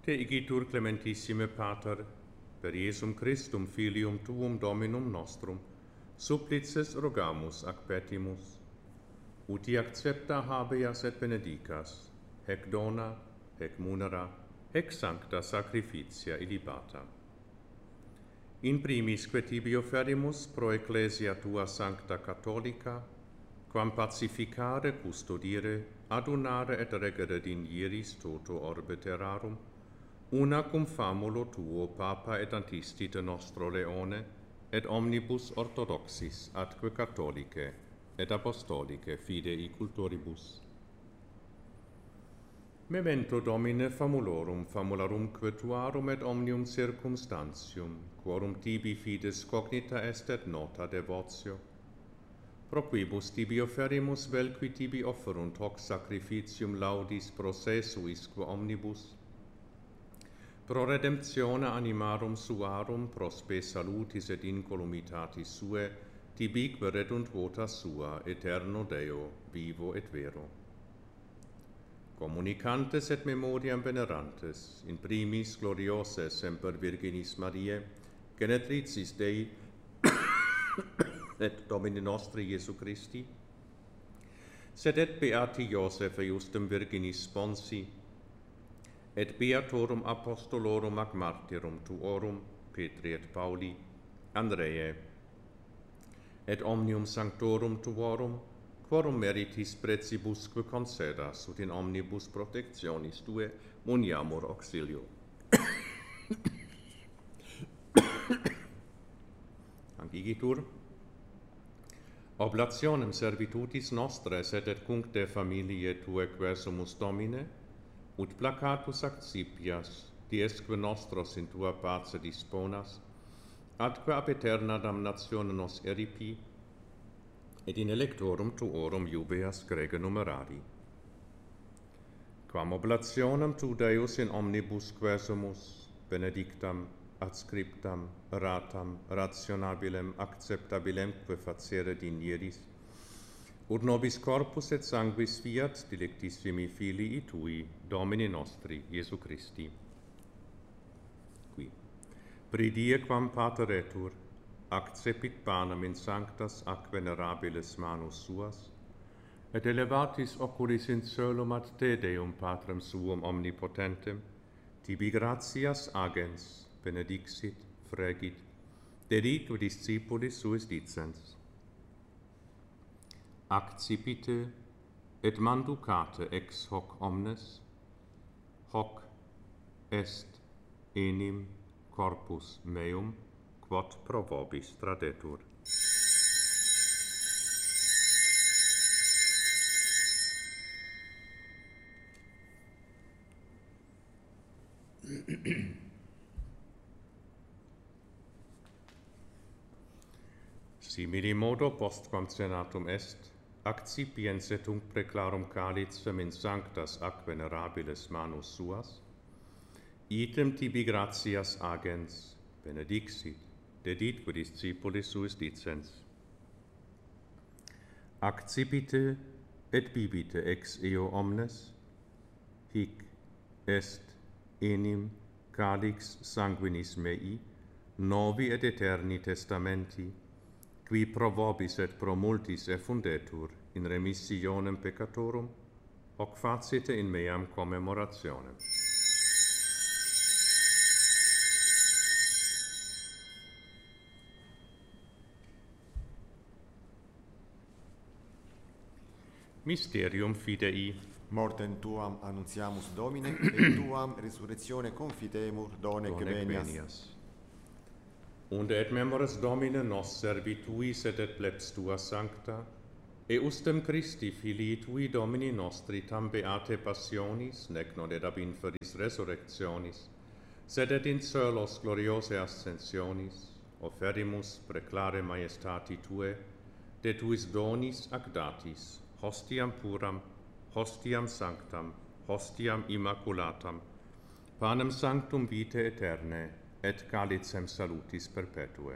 Te igitur clementissime Pater, per Iesum Christum filium tuum Dominum nostrum, supplices rogamus ac petimus, uti accepta habeas et benedicas, hec dona, hec munera, hec sancta sacrificia illibata. In primis que tibi offerimus pro ecclesia tua sancta catholica, quam pacificare, custodire, adunare et regere dinieris toto orbe terrarum, una cum famulo tuo Papa et antistite nostro Leone, et omnibus orthodoxis atque catholicae et apostolicae fidei cultoribus. Memento Domine famulorum, famularum tuarum et omnium circumstantium, quorum tibi fides cognita est et nota devotio, pro quibus tibi offerimus vel qui tibi offerunt hoc sacrificium laudis pro se suisque omnibus, pro redemptione animarum suarum, pro spe salutis et incolumitatis sue, tibi queredunt vota sua, eterno Deo, vivo et vero. Communicantes et memoriam venerantes, in primis gloriose semper Virginis Mariae, genetricis Dei et Domini nostri Iesu Christi, sed et beati Iosef Justum Virginis sponsi, et beatorum apostolorum ac martyrum tuorum, Petri et Pauli, Andreae, et omnium sanctorum tuorum, quorum meritis precibusque concedas, ut in omnibus protectionis tue muniamur auxilio. Igitur, oblationem servitutis nostre sed et cuncte familiae tue quesumus Domine, ut placatus accipias, diesque nostros in tua pace disponas, atque ab aeterna damnatione nos eripi, et in electorum tuorum iubeas grege numerari. Quam oblationem tu Deus in omnibus quesumus, benedictam, adscriptam, ratam, rationabilem, acceptabilemque facere dinieris, ut nobis corpus et sanguis fiat dilectissimi filii tui, Domini nostri, Iesu Christi. Qui. Pridie quam pateretur, accepit panem in sanctas ac venerabilis manus suas, et elevatis oculis in coelum ad te Deum Patrem suum omnipotentem, tibi gratias agens, benedixit, fregit, dedit discipulis suis dicens. Accipite et manducate ex hoc omnes, hoc est enim corpus meum, quod pro vobis tradetur. Simili modo postquam cenatum est, accipiens et tunc preclarum calicem in sanctas ac venerabiles manus suas, item tibi gratias agens, benedixit, deditque discipulis suis dicens. Accipite et bibite ex eo omnes, hic est enim calix sanguinis mei, novi et eterni testamenti, qui pro vobis et pro multis effundetur in remissionem peccatorum, hoc facite in meam commemorationem. Mysterium fidei. Mortem tuam annuntiamus Domine, et tuam resurrectione confitemur donec venias. Unde et memoras Domine nos servituis et plebs tua sancta, eustem Christi filii tui Domini nostri tam beate passionis, nec non ed ab inferis resurrectionis, sed et in celos gloriose ascensionis, offerimus preclare majestati tue, de tuis donis ac datis, hostiam puram, hostiam sanctam, hostiam immaculatam, panem sanctum vitae aeternae, et calicem salutis perpetue.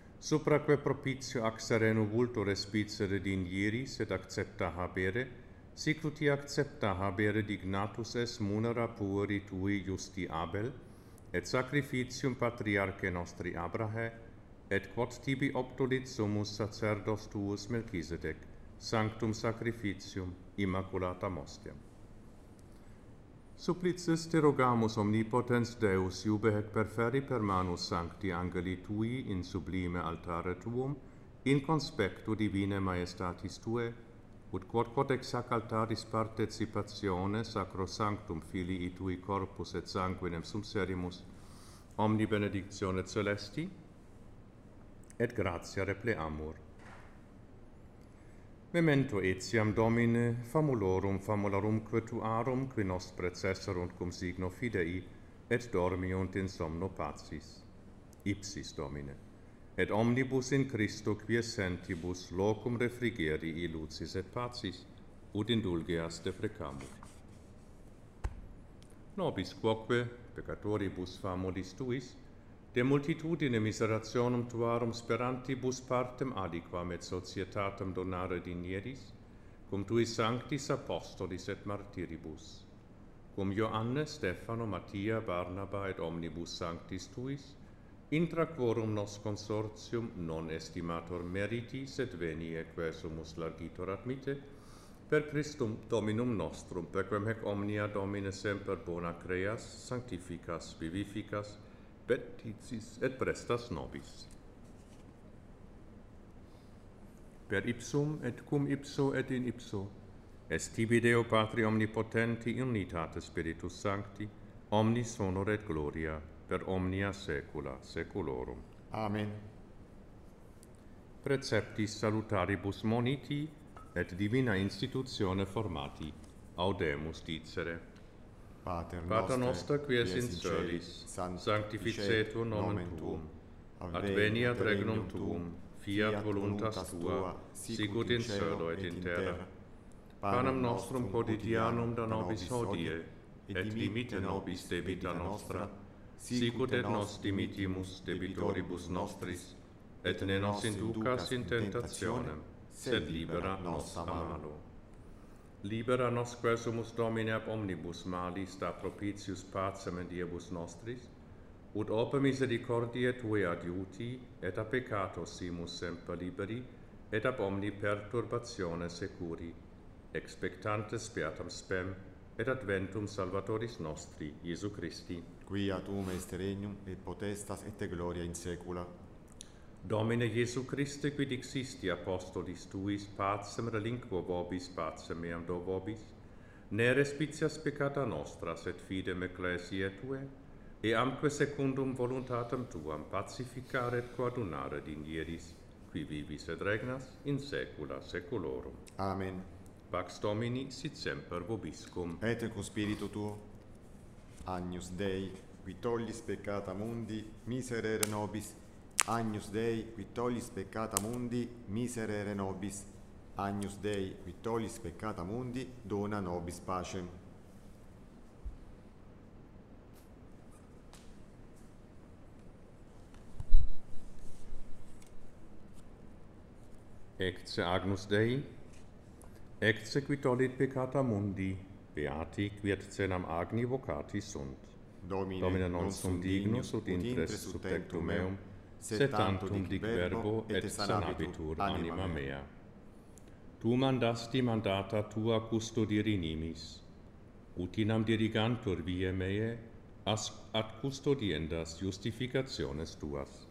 Supraque propitio ac sereno vulto respicere dinieris et accepta habere, sic uti accepta habere dignatus es munera pueri tui justi Abel, et sacrificium patriarche nostri Abrahe, et quod tibi obtulit sumus sacerdos tuus Melchisedec, sanctum sacrificium, immaculatam ostiam. Supplices te rogamus omnipotens Deus iube hec perferi per manus sancti angeli tui in sublime altare tuum, in conspectu divine maestatis tue, ut quod ex hac altaris participatione sacrosanctum filii tui corpus et sanguinem sumserimus, omni benedictione celesti, et gratia repleamur. Memento etiam Domine, famulorumque tuarum, qui nos precesserunt cum signo fidei, et dormiunt in somno pacis. Ipsis Domine, et omnibus in Christo quiescentibus locum refrigerii lucis et pacis, ut indulgeas deprecamur. Nobis quoque, peccatoribus famulis tuis, de multitudine miserationum tuarum sperantibus partem aliquam et societatem donare dinieris, cum tui sanctis apostolis et martiribus, cum Ioanne, Stefano, Mattia, Barnaba et omnibus sanctis tuis, intra quorum nos consortium non estimator meritis et venie quae sumus largitor admite, per Christum Dominum nostrum, per quem hec omnia Domine semper bona creas, sanctificas, vivificas, benedictis et prestas nobis. Per ipsum et cum ipso et in ipso, est tibi Deo Patri omnipotenti in unitate Spiritus Sancti, omnis honor et gloria, per omnia saecula saeculorum. Amen. Preceptis salutaribus moniti, et divina institutione formati, audemus dicere. Pater noster, qui es in celis, sanctificetur nomen tuum, adveniat regnum tuum, fiat voluntas tua, sicut in cielo et in terra. Panem nostrum quotidianum da nobis hodie, et dimite nobis debita nostra, sicut et nos dimittimus debitoribus nostris, et ne nos inducas in tentationem, sed libera nos a malo. Libera nos quae sumus Domine ab omnibus malis, da propitius pacem in diebus nostris, ut ope misericordiae Tue adiuti, et a peccato simus semper liberi, et ab omni perturbatione securi, expectantes beatam spem, et adventum Salvatoris nostri, Iesu Christi. Quia tuum est regnum, et potestas et gloria in saecula. Domine Iesu Christe, qui dixisti apostolis tuis, pacem relinquo vobis, pacem meam do vobis, ne respicias peccata nostra, sed fidem ecclesiae Tue, e amque secundum voluntatem Tuam pacificare et coadunare dinieris, qui vivis et regnas in saecula saeculorum. Amen. Pax Domini sit semper vobiscum. Et cum spiritu tuo, Agnus Dei, qui tollis peccata mundi, miserere nobis. Agnus Dei, qui tollis peccata mundi, miserere nobis. Agnus Dei, qui tollis peccata mundi, dona nobis pacem. Ecce Agnus Dei, ecce qui tollit peccata mundi, beati qui et cenam agni vocati sunt. Domine non sum dignus ut intres sub tectum meum, sed tantum dic verbo et sanabitur anima mea. Tu mandasti mandata tua custodiri nimis, utinam dirigantur viae meae, ad custodiendas justificationes tuas.